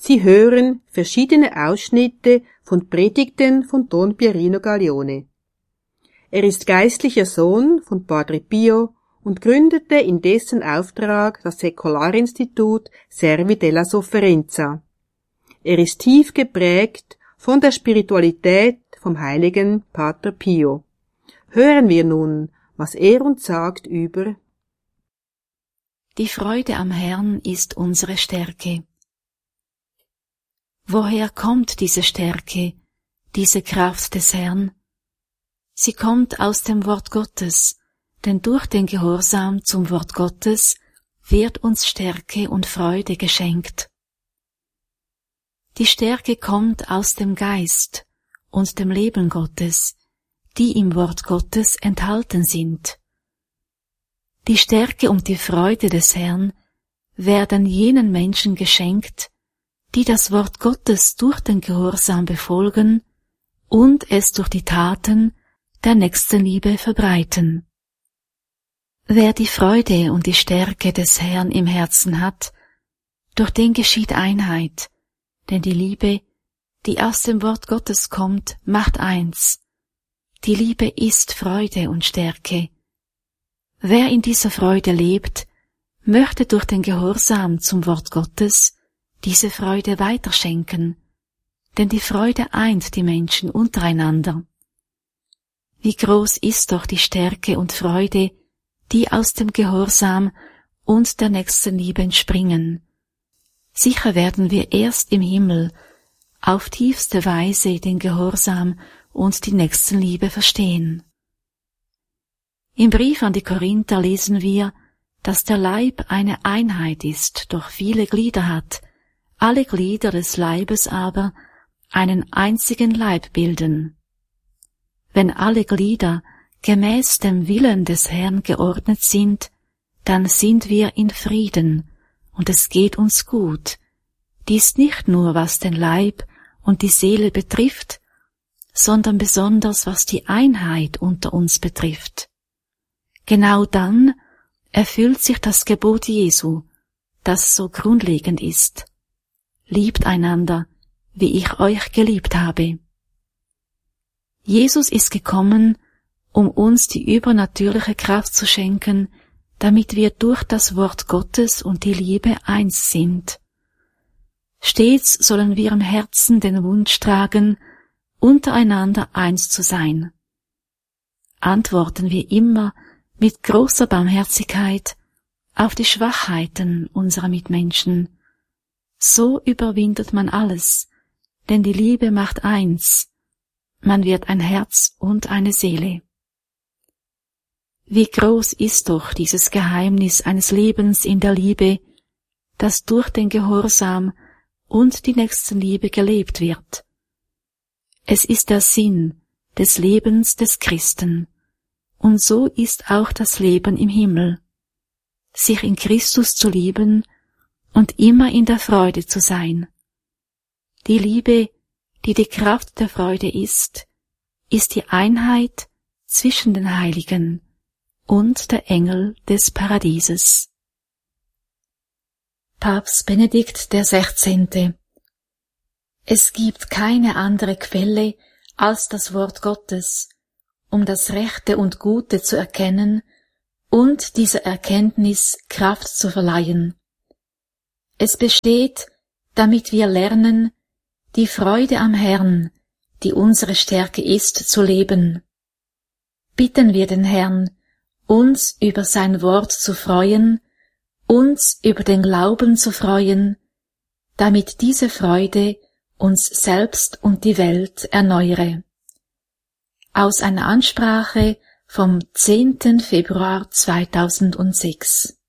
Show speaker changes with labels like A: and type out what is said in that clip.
A: Sie hören verschiedene Ausschnitte von Predigten von Don Pierino Gaglione. Er ist geistlicher Sohn von Padre Pio und gründete in dessen Auftrag das Säkularinstitut Servi della Sofferenza. Er ist tief geprägt von der Spiritualität vom heiligen Pater Pio. Hören wir nun, was er uns sagt über
B: Die Freude am Herrn ist unsere Stärke. Woher kommt diese Stärke, diese Kraft des Herrn? Sie kommt aus dem Wort Gottes, denn durch den Gehorsam zum Wort Gottes wird uns Stärke und Freude geschenkt. Die Stärke kommt aus dem Geist und dem Leben Gottes, die im Wort Gottes enthalten sind. Die Stärke und die Freude des Herrn werden jenen Menschen geschenkt, die das Wort Gottes durch den Gehorsam befolgen und es durch die Taten der Nächstenliebe verbreiten. Wer die Freude und die Stärke des Herrn im Herzen hat, durch den geschieht Einheit, denn die Liebe, die aus dem Wort Gottes kommt, macht eins. Die Liebe ist Freude und Stärke. Wer in dieser Freude lebt, möchte durch den Gehorsam zum Wort Gottes diese Freude weiterschenken, denn die Freude eint die Menschen untereinander. Wie groß ist doch die Stärke und Freude, die aus dem Gehorsam und der Nächstenliebe entspringen. Sicher werden wir erst im Himmel auf tiefste Weise den Gehorsam und die Nächstenliebe verstehen. Im Brief an die Korinther lesen wir, dass der Leib eine Einheit ist, doch viele Glieder hat, alle Glieder des Leibes aber einen einzigen Leib bilden. Wenn alle Glieder gemäß dem Willen des Herrn geordnet sind, dann sind wir in Frieden, und es geht uns gut. Dies nicht nur, was den Leib und die Seele betrifft, sondern besonders, was die Einheit unter uns betrifft. Genau dann erfüllt sich das Gebot Jesu, das so grundlegend ist. Liebt einander, wie ich euch geliebt habe. Jesus ist gekommen, um uns die übernatürliche Kraft zu schenken, damit wir durch das Wort Gottes und die Liebe eins sind. Stets sollen wir im Herzen den Wunsch tragen, untereinander eins zu sein. Antworten wir immer mit großer Barmherzigkeit auf die Schwachheiten unserer Mitmenschen. So überwindet man alles, denn die Liebe macht eins. Man wird ein Herz und eine Seele. Wie groß ist doch dieses Geheimnis eines Lebens in der Liebe, das durch den Gehorsam und die Nächstenliebe gelebt wird. Es ist der Sinn des Lebens des Christen, und so ist auch das Leben im Himmel, sich in Christus zu lieben und immer in der Freude zu sein. Die Liebe, die die Kraft der Freude ist die Einheit zwischen den Heiligen und der Engel des Paradieses. Papst Benedikt XVI. Es gibt keine andere Quelle als das Wort Gottes, um das Rechte und Gute zu erkennen und dieser Erkenntnis Kraft zu verleihen. Es besteht, damit wir lernen, die Freude am Herrn, die unsere Stärke ist, zu leben. Bitten wir den Herrn, uns über sein Wort zu freuen, uns über den Glauben zu freuen, damit diese Freude uns selbst und die Welt erneuere. Aus einer Ansprache vom 10. Februar 2006.